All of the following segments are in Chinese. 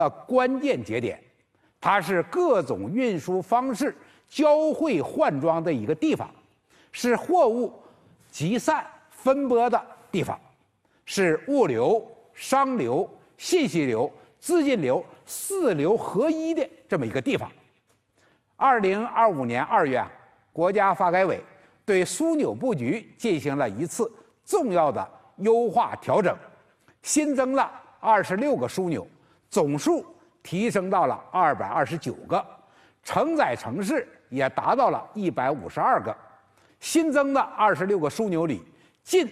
关键节点，它是各种运输方式交汇换装的一个地方，是货物集散分拨的地方，是物流、商流、信息流、资金流4流合一的这么一个地方。2025年2月国家发改委对枢纽布局进行了一次重要的优化调整，新增了26个枢纽，总数提升到了229个，承载城市也达到了152个。新增的26个枢纽里，近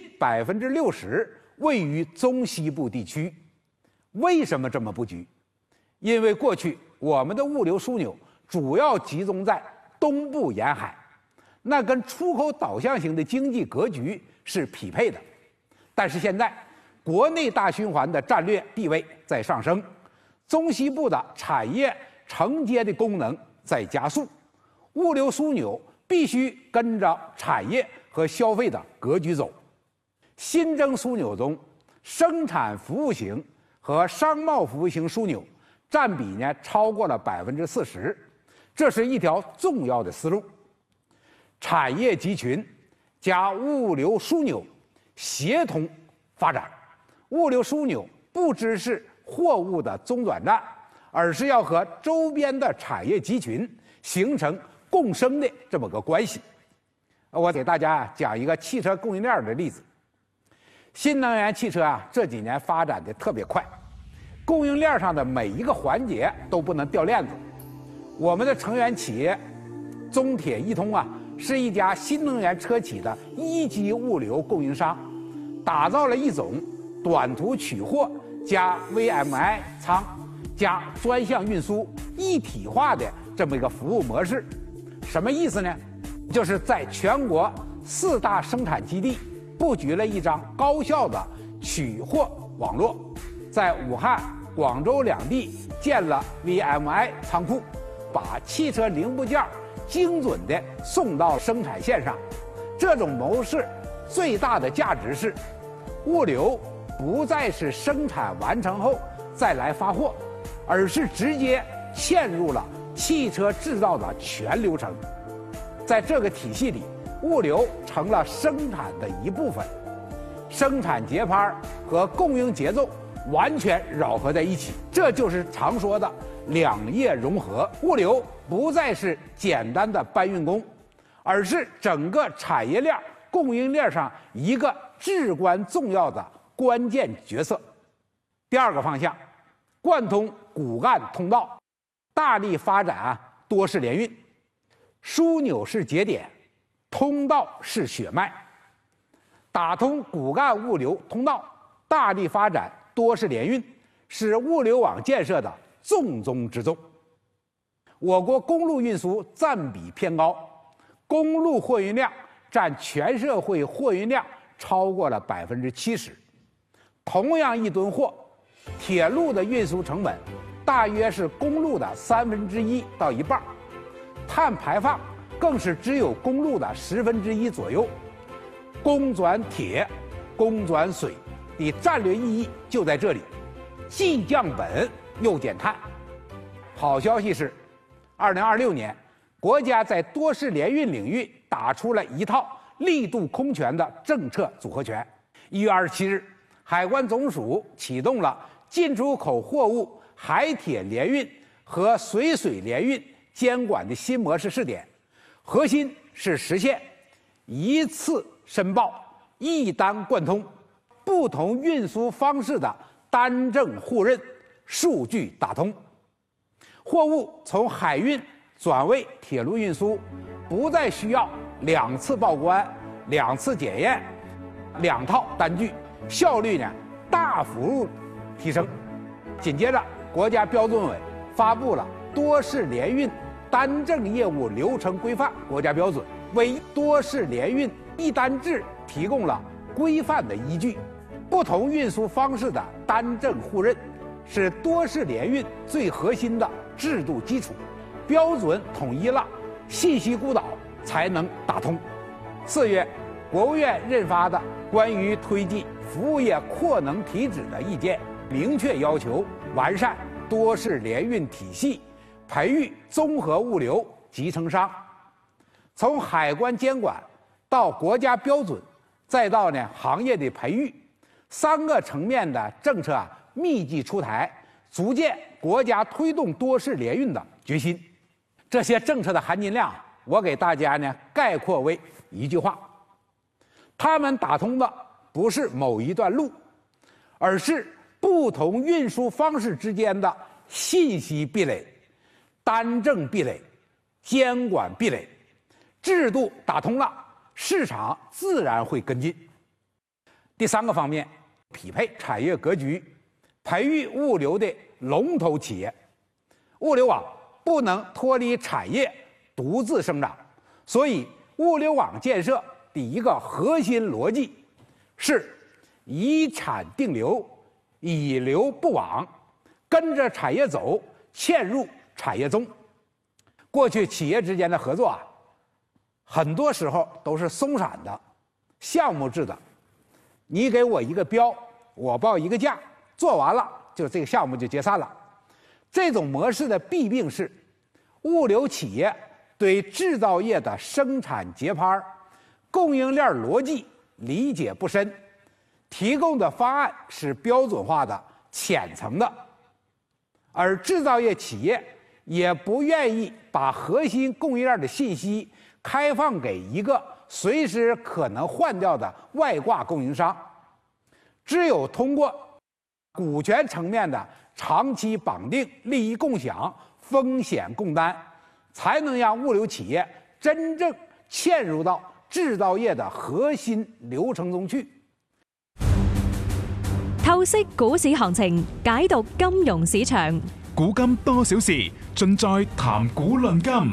60%位于中西部地区。为什么这么布局？因为过去我们的物流枢纽主要集中在东部沿海，那跟出口导向型的经济格局是匹配的。但是现在国内大循环的战略地位在上升，中西部的产业承接的功能在加速，物流枢纽必须跟着产业和消费的格局走。新增枢纽中，生产服务型和商贸服务型枢纽占比呢超过了40%，这是一条重要的思路。产业集群加物流枢纽协同发展，物流枢纽不只是货物的中转站，而是要和周边的产业集群形成共生的这么个关系。我给大家讲一个汽车供应链的例子。新能源汽车这几年发展的特别快，供应链上的每一个环节都不能掉链子。我们的成员企业中铁一通是一家新能源车企的1级物流供应商，打造了一种短途取货加 VMI 仓加专项运输一体化的这么一个服务模式。什么意思呢？就是在全国4大生产基地布局了一张高效的取货网络，在武汉、广州2地建了 VMI 仓库，把汽车零部件精准地送到生产线上。这种模式最大的价值是，物流不再是生产完成后再来发货，而是直接嵌入了汽车制造的全流程。在这个体系里，物流成了生产的一部分，生产节拍和供应节奏完全糅合在一起，这就是常说的两业融合。物流不再是简单的搬运工，而是整个产业链供应链上一个至关重要的关键角色。第二个方向，贯通骨干通道，大力发展多式联运。枢纽是节点，通道是血脉，打通骨干物流通道，大力发展多式联运，是物流网建设的重中之重。我国公路运输占比偏高，公路货运量占全社会货运量超过了70%。同样一吨货，铁路的运输成本大约是公路的1/3到1半，碳排放更是只有公路的1/10左右。公转铁、公转水的战略意义就在这里，既降本又减碳。好消息是，2026年，国家在多式联运领域打出了一套力度空前的政策组合拳。1月27日，海关总署启动了进出口货物海铁联运和水联运监管的新模式试点，核心是实现一次申报、一单贯通，不同运输方式的单证互认，数据打通。货物从海运转为铁路运输，不再需要2次报关、2次检验、2套单据，效率大幅提升。紧接着，国家标准委发布了多式联运单证业务流程规范国家标准，为多式联运一单制提供了规范的依据。不同运输方式的单证互认是多式联运最核心的制度基础，标准统一了，信息孤岛才能打通。4月，国务院印发的关于推进服务业扩能提质的意见，明确要求完善多式联运体系，培育综合物流集成商。从海关监管到国家标准，再到行业的培育，3个层面的政策密集出台，足见国家推动多式联运的决心。这些政策的含金量，我给大家概括为一句话：他们打通的不是某一段路，而是不同运输方式之间的信息壁垒、单证壁垒、监管壁垒。制度打通了，市场自然会跟进。第3个方面，匹配产业格局，培育物流的龙头企业。物流网不能脱离产业独自生长，所以物流网建设第一个核心逻辑是以产定流，以流布网，跟着产业走，嵌入产业中。过去企业之间的合作很多时候都是松散的、项目制的，你给我一个标，我报一个价，做完了就这个项目就解散了。这种模式的弊病是，物流企业对制造业的生产节拍、供应链逻辑理解不深，提供的方案是标准化的、浅层的，而制造业企业也不愿意把核心供应链的信息开放给一个随时可能换掉的外挂供应商。只有通过股权层面的长期绑定、利益共享、风险共担，才能让物流企业真正嵌入到制造業嘅核心流程中去。 透析股市行情，解讀金融市場。 古今多少事，盡在談股論金。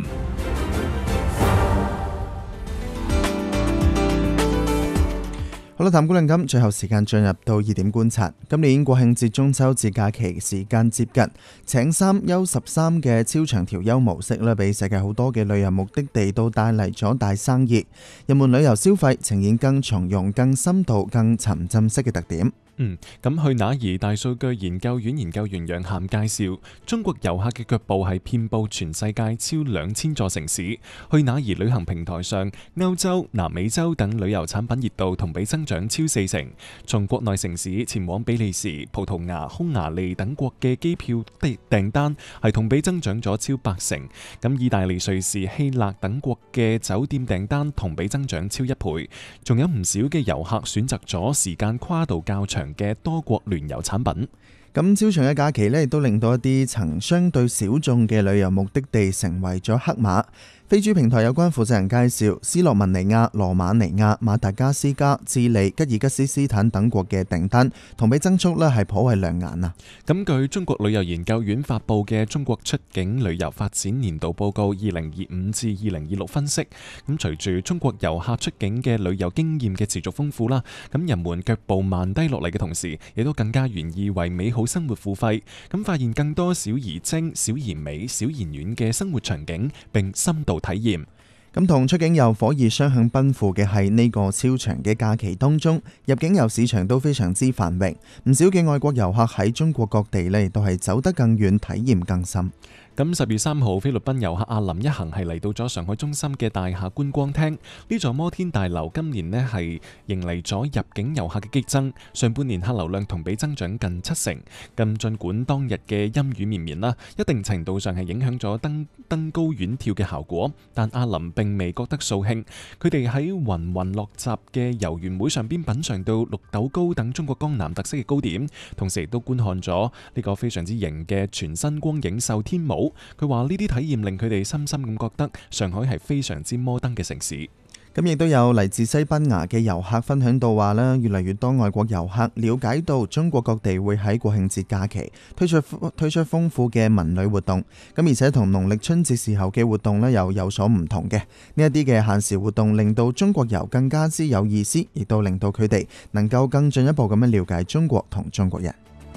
好啦，談股論金，最後時間進入到2點觀察。今年國慶節、中秋節假期時間接近，請3休13嘅超長調休模式咧，俾世界好多嘅旅遊目的地都帶嚟咗大生意。人們旅遊消費呈現更從容、更深度、更沉浸式嘅特點。 咁去哪兒大數據研究院研究員楊涵介紹，中國遊客嘅腳步係遍佈全世界超2000座城市。去哪兒旅行平台上，歐洲、南美洲等旅遊產品熱度同比增長超40%。從國內城市前往比利時、葡萄牙、匈牙利等國嘅機票訂單係同比增長咗超80%。咁意大利、瑞士、希臘等國嘅酒店訂單同比增長超1倍。仲有唔少嘅遊客選擇咗時間跨度較長嘅多國聯遊產品。 咁超長嘅假期呢，亦都令到一啲曾相對小眾嘅旅遊目的地成為咗黑馬。飛豬平台有關負責人介紹，斯洛文尼亞、羅馬尼亞、馬達加斯加、智利、吉爾吉斯斯坦等國嘅訂單同比增速呢係頗為亮眼啊！ 咁據中國旅遊研究院發布嘅《中國出境旅遊發展年度報告2025至2026》分析，咁隨住中國遊客出境嘅旅遊經驗嘅持續豐富啦，咁人們腳步慢低落嚟嘅同時，亦都更加願意為美好生活付費，咁發現更多小而精、小而美、小而暖嘅生活場景並深度體驗。 咁同出境遊火熱雙向奔赴嘅係呢個超長嘅假期當中，入境遊市場都非常之繁榮，唔少嘅外國遊客喺中國各地呢都係走得更遠，體驗更深。 咁10月3號，菲律賓遊客阿林一行係嚟到咗上海中心嘅大廈觀光廳。呢座摩天大樓今年呢係迎嚟咗入境遊客嘅激增，上半年客流量同比增長近70%。咁儘管當日嘅陰雨綿綿啦，一定程度上係影響咗登高遠眺嘅效果，但阿林並未覺得掃興。佢哋喺雲雲落閘嘅遊園會上邊品嚐到綠豆糕等中國江南特色嘅糕點，同時亦都觀看咗呢個非常之型嘅全新光影秀天舞。佢話呢啲體驗令佢哋深深咁覺得上海係非常之摩登嘅城市。 咁亦都有嚟自西班牙嘅遊客分享到話啦，越嚟越多外國遊客了解到中國各地會喺國慶節假期推出豐富嘅文旅活動，咁而且同農曆春節時候嘅活動呢又有所唔同嘅。呢一啲嘅限時活動令到中國遊更加之有意思，亦都令到佢哋能夠更進一步咁樣了解中國同中國人。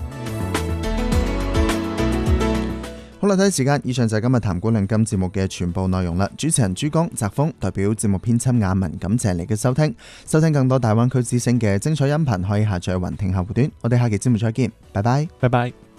好啦，睇時間，以上就係今日談股論金節目嘅全部內容啦。主持人朱江、澤峰代表節目編輯雅文，感謝你嘅收聽。收聽更多大灣區之聲嘅精彩音頻，可以下載雲聽客戶端。我哋下期節目再見，拜拜。 拜拜。